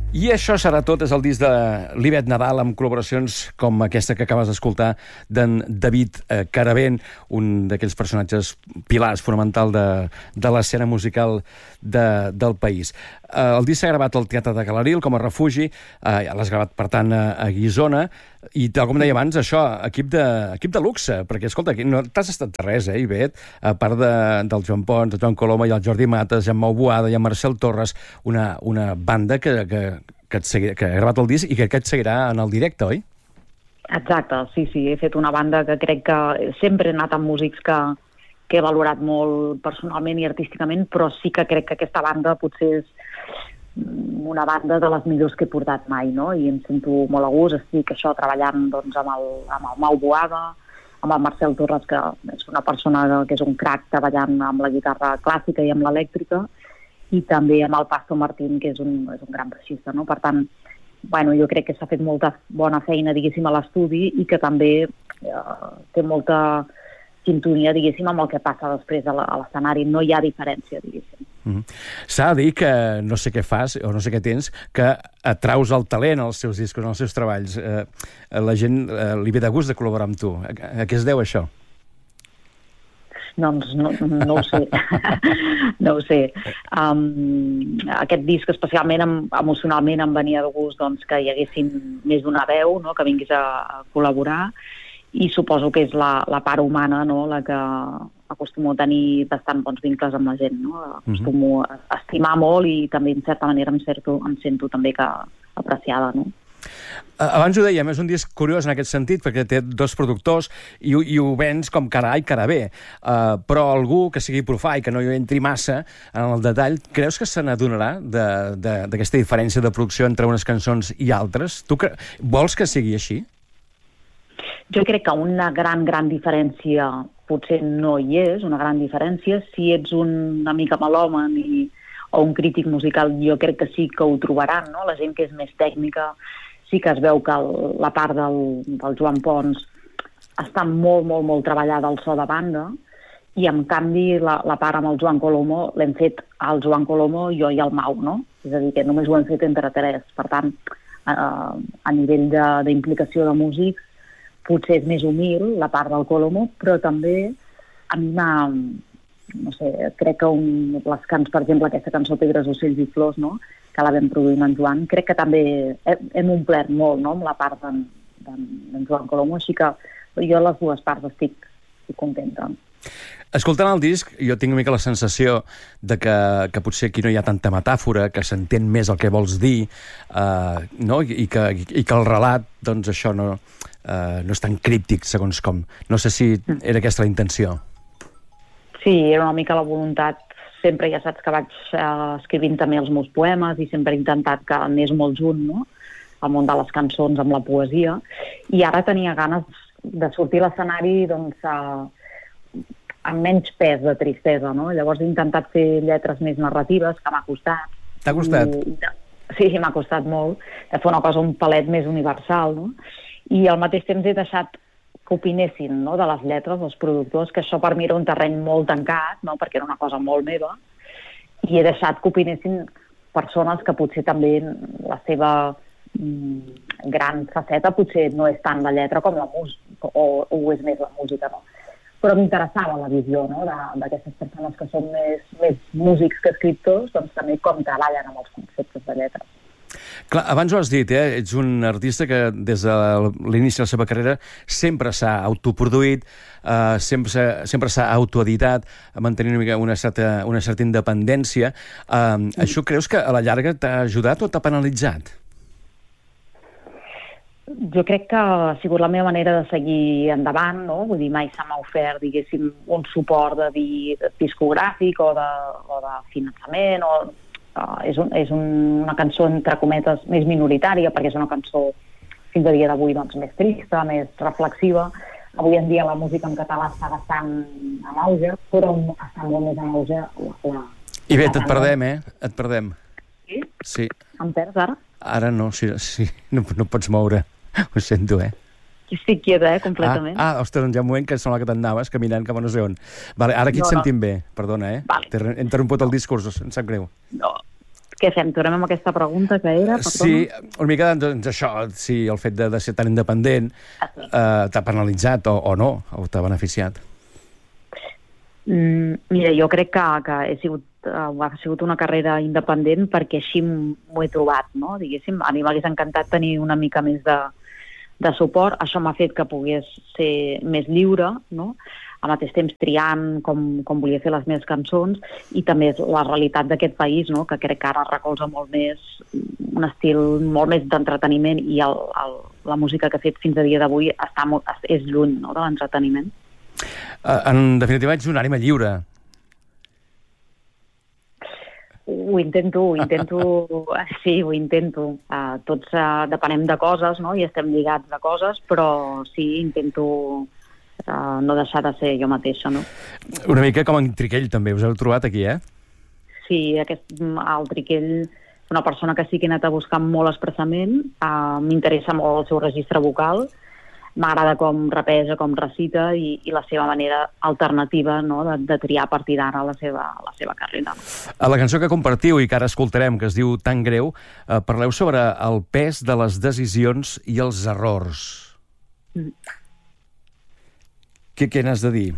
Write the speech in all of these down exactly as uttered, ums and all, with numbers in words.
I això serà tot, és el disc de l'Ivet Nadal amb col·laboracions com aquesta que acabes d'escoltar d'en David Caravent, un d'aquells personatges pilars fonamental de, de l'escena musical de, del país. El disc s'ha gravat al Teatre de Galeril com a refugi, eh, l'has gravat per tant a, a Guissona, i tal com deia abans, això, equip de, equip de luxe, perquè escolta, no t'has estat de res, eh, Ivet? A part de, del Joan Pons, del Joan Coloma i el Jordi Mates, i en Mau Boada i en Marcel Torres, una, una banda que, que, que, et segui, que ha gravat el disc i que, que et seguirà en el directe, oi? Exacte, sí, sí, he fet una banda que crec que sempre he anat amb músics que, que he valorat molt personalment i artísticament, però sí que crec que aquesta banda potser és una banda de les millors que he portat mai, no? I em sento molt a gust, estic això treballant doncs, amb, el, amb el Mau Boada, amb el Marcel Torres, que és una persona que és un crac treballant amb la guitarra clàssica i amb l'elèctrica, i també amb el Pasto Martín, que és un, és un gran baixista, no? Per tant, bueno, jo crec que s'ha fet molta bona feina, diguéssim, a l'estudi i que també eh, té molta sintonia, diguéssim, amb el que passa després a l'escenari. No hi ha diferència, diguéssim. Mm-hmm. S'ha de dir que no sé què fas o no sé què tens, que atraus el talent als seus discos, als seus treballs. Eh, la gent eh, li ve de gust de col·laborar amb tu. A, a què es deu això? Doncs no, no ho sé. no ho sé. Um, aquest disc, especialment em, emocionalment, em venia de gust doncs, que hi haguessin més d'una veu, no?, que vingués a, a col·laborar, i suposo que és la, la part humana, no?, la que acostumo a tenir bastant bons vincles amb la gent, no? Acostumo a estimar molt i també, en certa manera, em, certo, em sento també que apreciada, no? Abans ho dèiem, és un disc curiós en aquest sentit, perquè té dos productors i, i ho vens com cara A i cara B. Uh, però algú que sigui profà i que no hi entri massa en el detall, creus que se n'adonarà d'aquesta diferència de producció entre unes cançons i altres? Tu que, vols que sigui així? Jo crec que una gran, gran diferència potser no hi és, una gran diferència. Si ets un, una mica melòman i, o un crític musical, jo crec que sí que ho trobaran, no? La gent que és més tècnica, sí que es veu que el, la part del, del Joan Pons està molt, molt, molt treballada al so de banda, i en canvi la, la part amb el Joan Colomo l'hem fet al Joan Colomo, jo i el Mau, no? És a dir, que només ho hem fet entre tres. Per tant, eh, a nivell d'implicació de, de músics, potser és més humil la part del Colomo, però també a mi m'ha, no sé, crec que un, les cants, per exemple, aquesta cançó Pedres, Ocells i Flors, no?, que la vam produir amb en Joan, crec que també hem omplert molt, no?, amb la part d'en, d'en Joan Colomo, així que jo les dues parts estic, estic contenta. Escoltant el disc, jo tinc una mica la sensació de que, que potser aquí no hi ha tanta metàfora, que s'entén més el que vols dir, eh, no? I, i, que, i que el relat, doncs això no, eh, no és tan críptic, segons com. No sé si era aquesta la intenció. Sí, era una mica la voluntat. Sempre ja saps que vaig uh, escrivint també els meus poemes i sempre he intentat que anés molt junt, no?, el món de les cançons amb la poesia. I ara tenia ganes de sortir a l'escenari, doncs, uh, amb menys pes de tristesa, no? Llavors he intentat fer lletres més narratives, que m'ha costat. T'ha costat? I, sí, m'ha costat molt, de fer una cosa un palet més universal, no? I al mateix temps he deixat que opinessin, no?, de les lletres dels productors, que això per mi era un terreny molt tancat, no?, perquè era una cosa molt meva, i he deixat que opinessin persones que potser també la seva mm, gran faceta potser no és tant la lletra com la música, o, o és més la música, no? Però m'interessava la visió, no?, d'aquestes persones que són més, més músics que escriptors, doncs també com treballen amb els conceptes de lletra. Clar, abans ho has dit, eh? Ets un artista que des de l'inici de la seva carrera sempre s'ha autoproduït, eh, sempre, sempre s'ha autoeditat, mantenint una, mica una, certa, una certa independència. Eh, mm. Això creus que a la llarga t'ha ajudat o t'ha penalitzat? Jo crec que ha sigut la meva manera de seguir endavant, no? Vull dir, mai se m'ha ofert, diguéssim, un suport de discogràfic o de, o de finançament, o uh, és, un, és un, una cançó, entre cometes, més minoritària, perquè és una cançó, fins a dia d'avui, doncs, més trista, més reflexiva. Avui en dia la música en català està bastant en auge, però està molt més en auge la... la I bé, et perdem, eh? Et perdem. Sí? Sí. Em perds, ara? Ara no, sí, sí. No, no pots moure. Ho sento, eh? Estic quieta, eh, completament. Ah, ah ostres, hi ha un moment que sembla que t'anaves caminant cap a no sé on. Vale, ara aquí no, et sentim no. bé, perdona, eh? Vale. T'he interromput el discurs, em sap greu. No, Què fem? Tornem amb aquesta pregunta que era? Perdona? Sí, una mica doncs, això, si el fet de, de ser tan independent Ah, sí. eh, t'ha penalitzat o, o no, o t'ha beneficiat. Mm, mira, jo crec que, que he sigut, uh, ha sigut una carrera independent perquè així m'ho he trobat, no? Diguéssim, a mi m'hagués encantat tenir una mica més de, de suport. Això m'ha fet que pogués ser més lliure, no? Al mateix temps triant com, com volia fer les meves cançons, i també la realitat d'aquest país, no? Que crec que ara recolza molt més un estil molt més d'entreteniment, i el, el, la música que he fet fins a dia d'avui està molt, és lluny, no? De l'entreteniment. Uh, en definitiva, ets un ànima lliure. Ho intento, ho intento, sí, ho intento. Uh, tots uh, depenem de coses, no? I estem lligats de coses, però sí, intento uh, no deixar de ser jo mateixa, no? Una mica com en Triquell, també. Us heu trobat aquí, eh? Sí, aquest, el Triquell és una persona que sí que he anat a buscar molt expressament. Uh, m'interessa molt el seu registre vocal. M'agrada com rapeja, com recita, i, i la seva manera alternativa, no? de, de triar a partir d'ara la, seva, la seva carrera. A la cançó que compartiu i que ara escoltarem, que es diu Tan greu, eh, parleu sobre el pes de les decisions i els errors. Mm. Què, què n'has de dir?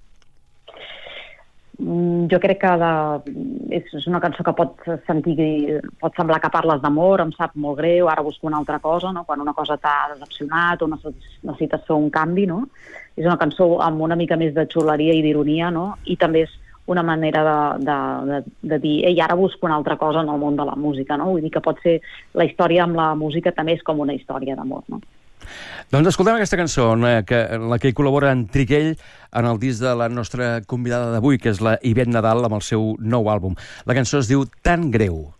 Jo crec que de, és una cançó que pot sentir, pot semblar que parles d'amor, em sap molt greu, ara busco una altra cosa, no? Quan una cosa t'ha decepcionat o necessites fer un canvi, no? És una cançó amb una mica més de xuleria i d'ironia, no? I també és una manera de, de, de, de dir, ei, ara busco una altra cosa en el món de la música, no? Vull dir que pot ser, la història amb la música també és com una història d'amor, no? Doncs escoltem aquesta cançó en la que, en la que hi col·labora en Triquell en el disc de la nostra convidada d'avui, que és la Ivet Nadal, amb el seu nou àlbum. La cançó es diu Tan greu.